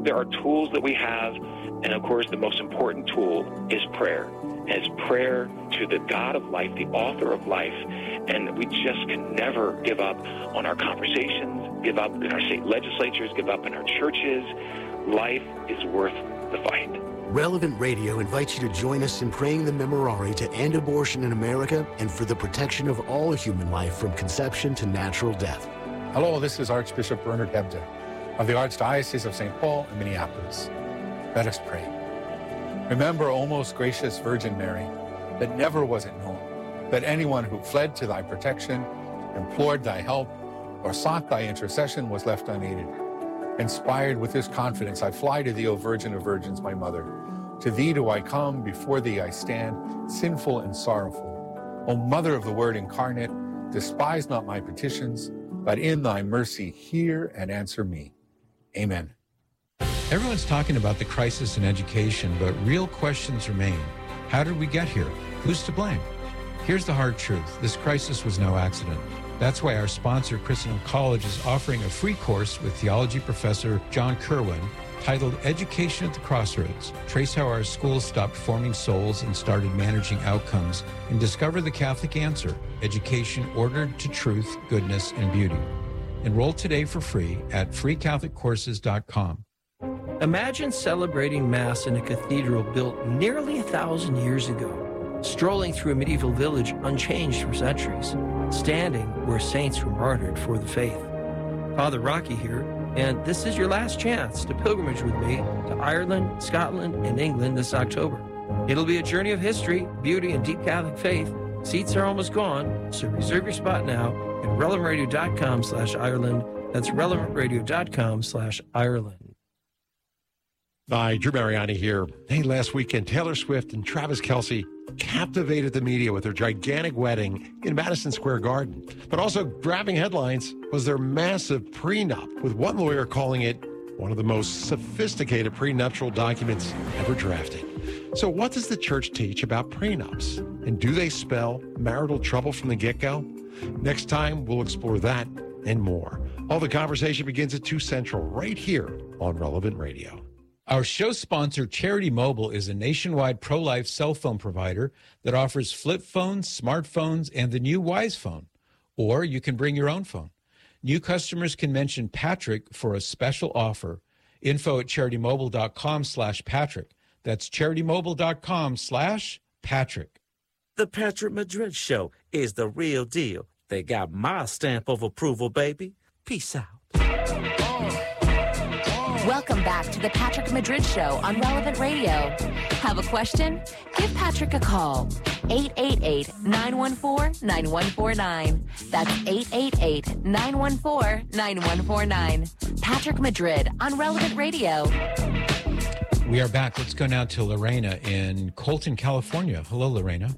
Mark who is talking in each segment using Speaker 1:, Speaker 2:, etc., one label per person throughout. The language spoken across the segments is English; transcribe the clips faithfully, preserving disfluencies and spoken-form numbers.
Speaker 1: there are tools that we have, and of course the most important tool is prayer. And it's prayer to the God of life, the author of life, and we just can never give up on our conversations, give up in our state legislatures, give up in our churches. Life is worth the fight.
Speaker 2: Relevant Radio invites you to join us in praying the Memorare to end abortion in America and for the protection of all human life from conception to natural death.
Speaker 3: Hello, this is Archbishop Bernard Hebda of the Archdiocese of Saint Paul in Minneapolis. Let us pray. Remember, O most gracious Virgin Mary, that never was it known that anyone who fled to thy protection, implored thy help, or sought thy intercession was left unaided. Inspired with this confidence, I fly to thee, O Virgin of Virgins, my mother. To thee do I come, before thee I stand, sinful and sorrowful. O Mother of the Word incarnate, despise not my petitions, but in thy mercy hear and answer me. Amen.
Speaker 4: Everyone's talking about the crisis in education, but real questions remain. How did we get here? Who's to blame? Here's the hard truth. This crisis was no accident. That's why our sponsor, Christendom College, is offering a free course with theology professor John Kerwin titled Education at the Crossroads. Trace how our schools stopped forming souls and started managing outcomes, and discover the Catholic answer, education ordered to truth, goodness, and beauty. Enroll today for free at free catholic courses dot com.
Speaker 5: Imagine celebrating Mass in a cathedral built nearly a thousand years ago, strolling through a medieval village unchanged for centuries, standing where saints were martyred for the faith. Father Rocky here, and this is your last chance to pilgrimage with me to Ireland, Scotland, and England this October. It'll be a journey of history, beauty, and deep Catholic faith. Seats are almost gone, so reserve your spot now at relevant radio dot com slash Ireland. That's relevant radio dot com slash Ireland.
Speaker 6: Hi, Drew Mariani here. Hey, last weekend, Taylor Swift and Travis Kelce captivated the media with their gigantic wedding in Madison Square Garden. But also grabbing headlines was their massive prenup, with one lawyer calling it one of the most sophisticated prenuptial documents ever drafted. So what does the church teach about prenups? And do they spell marital trouble from the get-go? Next time, we'll explore that and more. All the conversation begins at two Central, right here on Relevant Radio.
Speaker 4: Our show sponsor, Charity Mobile, is a nationwide pro-life cell phone provider that offers flip phones, smartphones, and the new Wise Phone. Or you can bring your own phone. New customers can mention Patrick for a special offer. Info at charitymobile.com slash Patrick. That's charitymobile.com slash Patrick.
Speaker 7: The Patrick Madrid Show is the real deal. They got my stamp of approval, baby. Peace out.
Speaker 8: Welcome back to the Patrick Madrid Show on Relevant Radio. Have a question? Give Patrick a call. eight eight eight, nine one four, nine one four nine. That's eight eight eight, nine one four, nine one four nine. Patrick Madrid on Relevant Radio.
Speaker 4: We are back. Let's go now to Lorena in Colton, California. Hello, Lorena.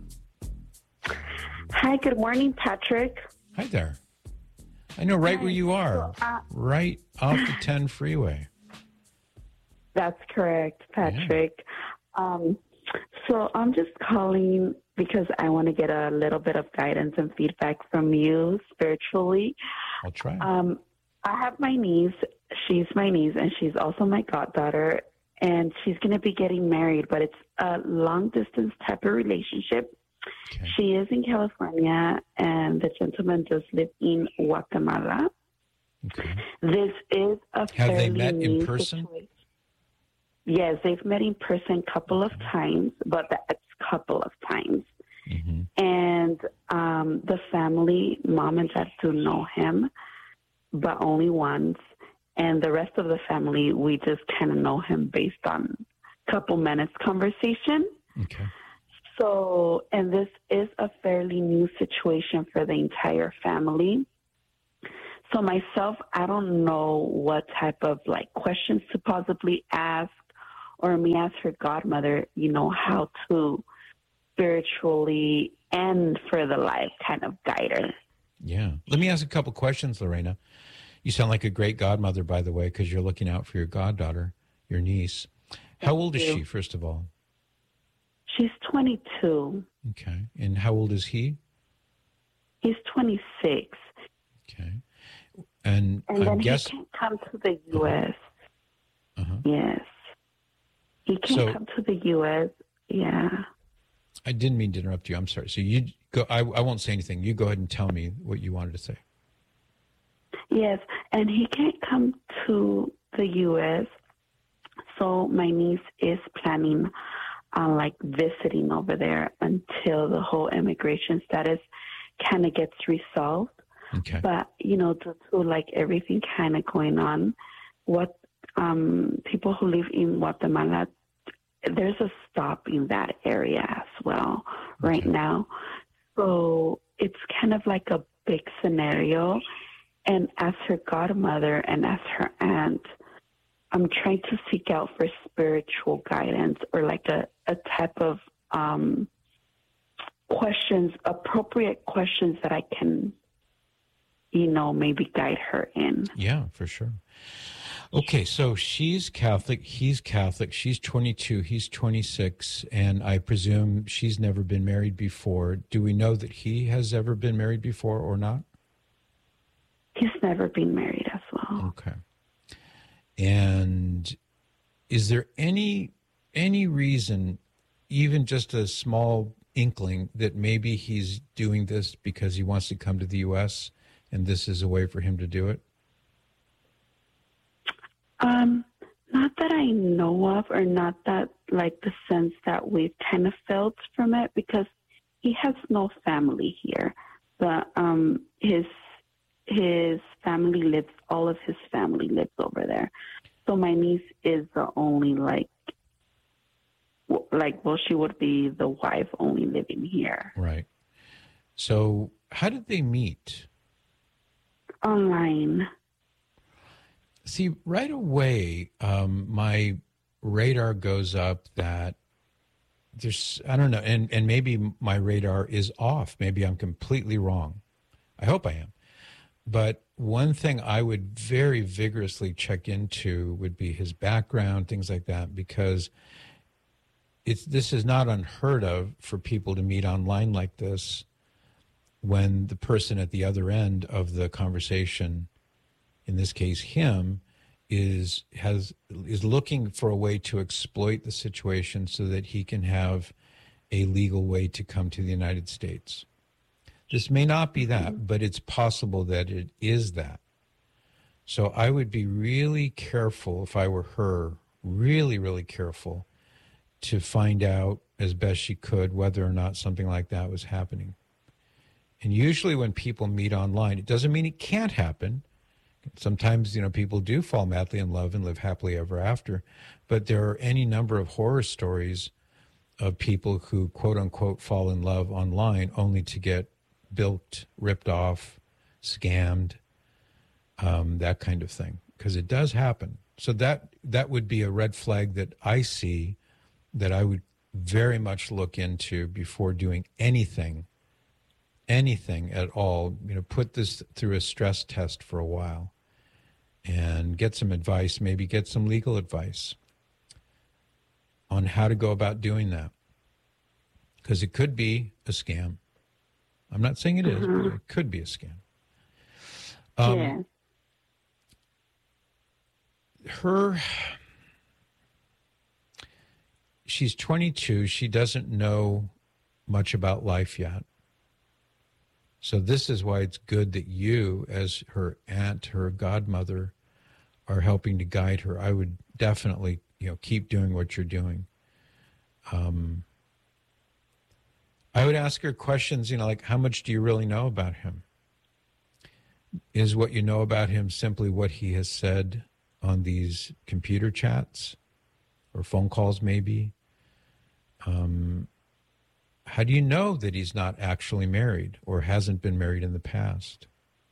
Speaker 9: Hi, good morning, Patrick.
Speaker 4: Hi there. I know right
Speaker 9: Hi.
Speaker 4: where you are,
Speaker 9: So, uh,
Speaker 4: right off the ten freeway.
Speaker 9: That's correct, Patrick. Yeah. Um, so I'm just calling because I want to get a little bit of guidance and feedback from you spiritually.
Speaker 4: I'll try.
Speaker 9: Um, I have my niece. She's my niece, and she's also my goddaughter, and she's going to be getting married, but it's a long-distance type of relationship. Okay. She is in California, and the gentleman does live in Guatemala.
Speaker 4: Okay.
Speaker 9: This is a
Speaker 4: Have
Speaker 9: fairly
Speaker 4: they met in
Speaker 9: new
Speaker 4: person?
Speaker 9: situation. Yes, they've met in person a couple of times, but that's a couple of times.
Speaker 4: Mm-hmm.
Speaker 9: And um, the family, mom and dad, do know him, but only once. And the rest of the family, we just kind of know him based on a couple minutes conversation.
Speaker 4: Okay.
Speaker 9: So, and this is a fairly new situation for the entire family. So myself, I don't know what type of like questions to possibly ask, or me as her godmother, you know, how to spiritually and for the life kind of guide her.
Speaker 4: Yeah. Let me ask a couple questions, Lorena. You sound like a great godmother, by the way, because you're looking out for your goddaughter, your niece. How old is she, first of all?
Speaker 9: She's twenty-two.
Speaker 4: Okay. And how old is he?
Speaker 9: He's twenty-six.
Speaker 4: Okay. And,
Speaker 9: and
Speaker 4: I'm
Speaker 9: then
Speaker 4: guessing
Speaker 9: he can't come to the U S
Speaker 4: Uh-huh.
Speaker 9: Yes. He can't
Speaker 4: So-
Speaker 9: come to the U S. Yeah.
Speaker 4: I didn't mean to interrupt you. I'm sorry. So you go. I, I won't say anything. You go ahead and tell me what you wanted to say.
Speaker 9: Yes, and he can't come to the U S. So my niece is planning on like visiting over there until the whole immigration status kind of gets resolved.
Speaker 4: Okay.
Speaker 9: But you know, due to like everything kind of going on, what um, people who live in Guatemala, there's a stop in that area as well right
Speaker 4: Okay.
Speaker 9: now. So it's kind of like a big scenario. And as her godmother and as her aunt, I'm trying to seek out for spiritual guidance or like a, a type of um, questions, appropriate questions that I can, you know, maybe guide her in.
Speaker 4: Yeah, for sure. Okay, so she's Catholic, he's Catholic, she's twenty-two, he's twenty-six, and I presume she's never been married before. Do we know that he has ever been married before or not?
Speaker 9: He's never been married as well.
Speaker 4: Okay. And is there any any reason, even just a small inkling, that maybe he's doing this because he wants to come to the U S and this is a way for him to do it?
Speaker 9: Um, not that I know of, or not that like the sense that we've kind of felt from it, because he has no family here. But um, his his family lives, all of his family lives over there. So my niece is the only like, w- like well, she would be the wife only living here.
Speaker 4: Right. So how did they meet?
Speaker 9: Online.
Speaker 4: See, right away, um, my radar goes up that there's, I don't know, and, and maybe my radar is off. Maybe I'm completely wrong. I hope I am. But one thing I would very vigorously check into would be his background, things like that, because it's this is not unheard of for people to meet online like this when the person at the other end of the conversation, in this case him, is has is looking for a way to exploit the situation so that he can have a legal way to come to the United States. This may not be that, but it's possible that it is that. So I would be really careful, if I were her, really, really careful to find out as best she could whether or not something like that was happening. And usually when people meet online, it doesn't mean it can't happen. Sometimes, you know, people do fall madly in love and live happily ever after. But there are any number of horror stories of people who, quote unquote, fall in love online only to get bilked, ripped off, scammed, um, that kind of thing. Because it does happen. So that that would be a red flag that I see that I would very much look into before doing anything, anything at all. You know, put this through a stress test for a while and get some advice, maybe get some legal advice on how to go about doing that. Because it could be a scam. I'm not saying it is,
Speaker 9: Mm-hmm.
Speaker 4: but it could be a scam. Um,
Speaker 9: yeah.
Speaker 4: Her, she's twenty-two. She doesn't know much about life yet. So this is why it's good that you, as her aunt, her godmother, are helping to guide her. I would definitely, you know, keep doing what you're doing. Um, I would ask her questions, you know, like, how much do you really know about him? Is what you know about him simply what he has said on these computer chats or phone calls maybe? Um, how do you know that he's not actually married or hasn't been married in the past?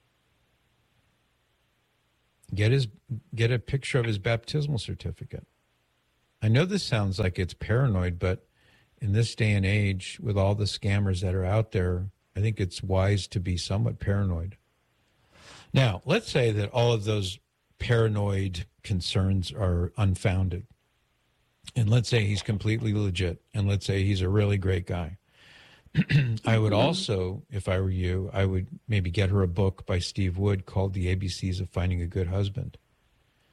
Speaker 4: Get his get a picture of his baptismal certificate. I know this sounds like it's paranoid, but in this day and age, with all the scammers that are out there, I think it's wise to be somewhat paranoid. Now, let's say that all of those paranoid concerns are unfounded. And let's say he's completely legit. And let's say he's a really great guy. I would also, if I were you, I would maybe get her a book by Steve Wood called The A B Cs of Finding a Good Husband.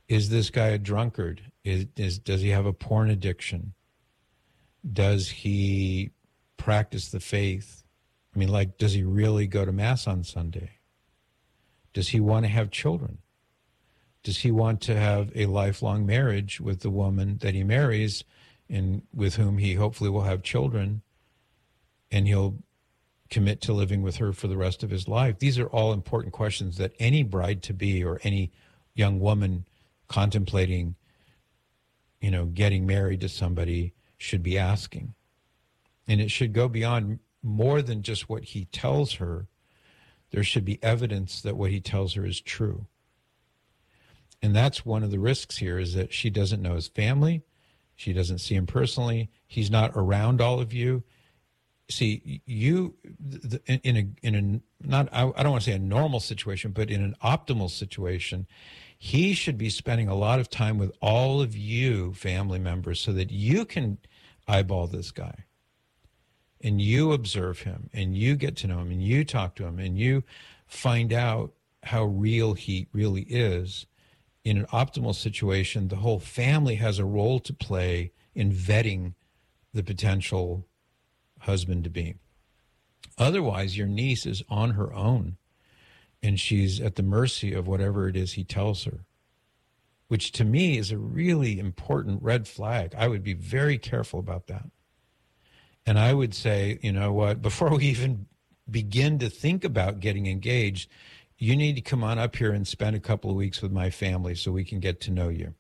Speaker 4: Is this guy a drunkard? Is, is does he have a porn addiction? Does he practice the faith? I mean, like, does he really go to Mass on Sunday? Does he want to have children? Does he want to have a lifelong marriage with the woman that he marries and with whom he hopefully will have children, and he'll commit to living with her for the rest of his life? These are all important questions that any bride-to-be or any young woman contemplating, you know, getting married to somebody should be asking. And it should go beyond more than just what he tells her. There should be evidence that what he tells her is true. And that's one of the risks here, is that she doesn't know his family. She doesn't see him personally. He's not around all of you. See, you, in a, in a not, I don't want to say a normal situation, but in an optimal situation, he should be spending a lot of time with all of you family members so that you can eyeball this guy. And you observe him, and you get to know him, and you talk to him, and you find out how real he really is. In an optimal situation, the whole family has a role to play in vetting the potential husband-to-be. Otherwise, your niece is on her own, and she's at the mercy of whatever it is he tells her, which to me is a really important red flag. I would be very careful about that. And I would say, you know what, before we even begin to think about getting engaged, you need to come on up here and spend a couple of weeks with my family so we can get to know you.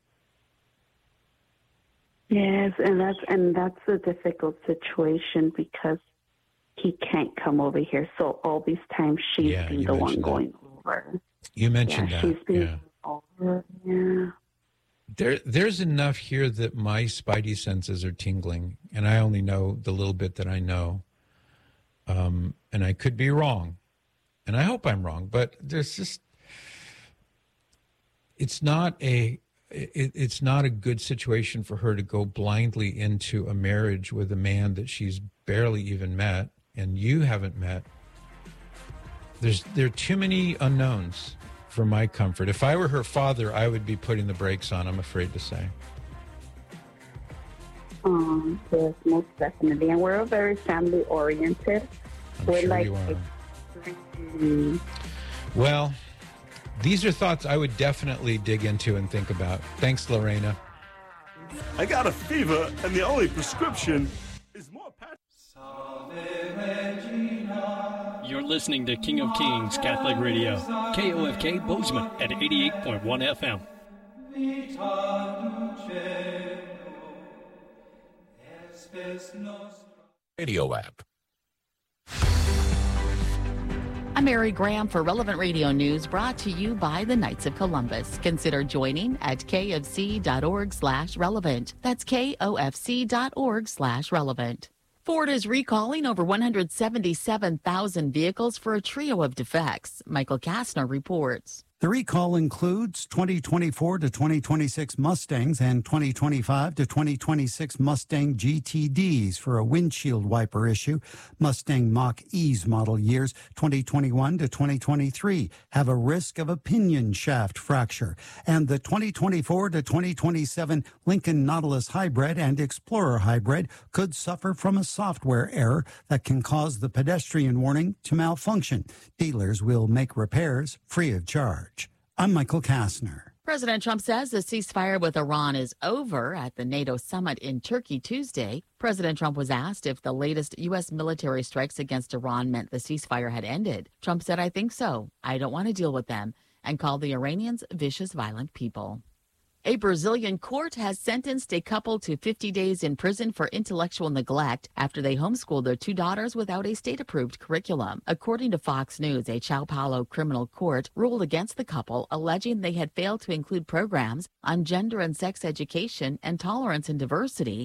Speaker 9: Yes, and that's and that's a difficult situation because he can't come over here. So all these times she's
Speaker 4: Yeah,
Speaker 9: been
Speaker 4: you
Speaker 9: the one
Speaker 4: mentioned that.
Speaker 9: going over.
Speaker 4: You mentioned
Speaker 9: yeah,
Speaker 4: that.
Speaker 9: She's been
Speaker 4: yeah.
Speaker 9: over. Yeah.
Speaker 4: There, there's enough here that my spidey senses are tingling, and I only know the little bit that I know. Um, and I could be wrong, and I hope I'm wrong, but there's just, it's not a, it, it's not a good situation for her to go blindly into a marriage with a man that she's barely even met, and you haven't met. There's, there are too many unknowns for my comfort. If I were her father, I would be putting the brakes on, I'm afraid to say.
Speaker 9: Um, yes, most definitely. And we're very family oriented.
Speaker 4: I'm
Speaker 9: we're
Speaker 4: sure
Speaker 9: like,
Speaker 4: you are.
Speaker 9: mm,
Speaker 4: Well, these are thoughts I would definitely dig into and think about. Thanks, Lorena.
Speaker 10: I got a fever, and the only prescription is more Pat.
Speaker 11: You're listening to King of Kings Catholic Radio, K O F K Bozeman at eighty-eight point one F M.
Speaker 12: Radio app.
Speaker 13: I'm Mary Graham for Relevant Radio News, brought to you by the Knights of Columbus. Consider joining at kfc.org slash relevant. That's kofc.org slash relevant. Ford is recalling over one hundred seventy-seven thousand vehicles for a trio of defects. Michael Kastner reports.
Speaker 14: The recall includes twenty twenty-four to twenty twenty-six Mustangs and twenty twenty-five to twenty twenty-six Mustang G T Ds for a windshield wiper issue. Mustang Mach-E's model years twenty twenty-one to twenty twenty-three have a risk of a pinion shaft fracture. And the twenty twenty-four to twenty twenty-seven Lincoln Nautilus Hybrid and Explorer Hybrid could suffer from a software error that can cause the pedestrian warning to malfunction. Dealers will make repairs free of charge. I'm Michael Kastner.
Speaker 13: President Trump says the ceasefire with Iran is over at the NATO summit in Turkey Tuesday. President Trump was asked if the latest U S military strikes against Iran meant the ceasefire had ended. Trump said, "I think so. I don't want to deal with them," and called the Iranians vicious, violent people. A Brazilian court has sentenced a couple to fifty days in prison for intellectual neglect after they homeschooled their two daughters without a state-approved curriculum. According to Fox News, a Sao Paulo criminal court ruled against the couple, alleging they had failed to include programs on gender and sex education and tolerance and diversity